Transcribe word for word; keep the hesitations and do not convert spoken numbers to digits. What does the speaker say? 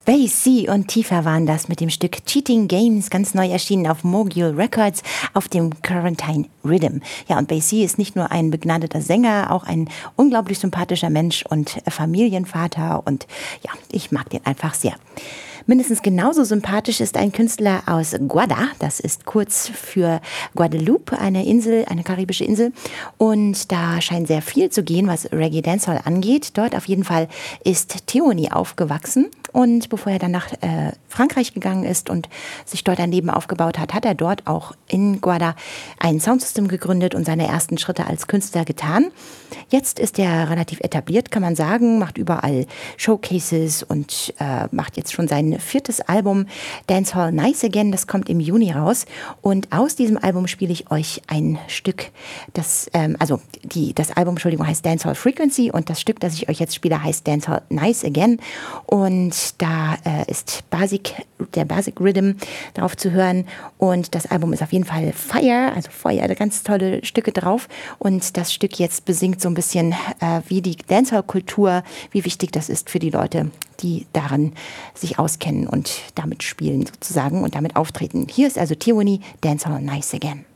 Basie und Tifa waren das mit dem Stück Cheating Games, ganz neu erschienen auf Mogul Records auf dem Quarantine Rhythm. Ja, und Basie ist nicht nur ein begnadeter Sänger, auch ein unglaublich sympathischer Mensch und Familienvater und ja, ich mag den einfach sehr. Mindestens genauso sympathisch ist ein Künstler aus Guada, das ist kurz für Guadeloupe, eine Insel, eine karibische Insel. Und da scheint sehr viel zu gehen, was Reggae Dancehall angeht. Dort auf jeden Fall ist Théonie aufgewachsen. Und bevor er dann nach äh, Frankreich gegangen ist und sich dort ein Leben aufgebaut hat, hat er dort auch in Guada ein Soundsystem gegründet und seine ersten Schritte als Künstler getan. Jetzt ist er relativ etabliert, kann man sagen, macht überall Showcases und äh, macht jetzt schon sein viertes Album Dancehall Nice Again, das kommt im Juni raus. Und aus diesem Album spiele ich euch ein Stück, das, ähm, also die, das Album, Entschuldigung, heißt Dancehall Frequency und das Stück, das ich euch jetzt spiele, heißt Dancehall Nice Again. Und da äh, ist Basic, der Basic Rhythm drauf zu hören und das Album ist auf jeden Fall Fire, also Feuer, ganz tolle Stücke drauf und das Stück jetzt besingt so ein bisschen äh, wie die Dancehall-Kultur, wie wichtig das ist für die Leute, die daran sich auskennen und damit spielen sozusagen und damit auftreten. Hier ist also Théonie, Dancehall Nice Again.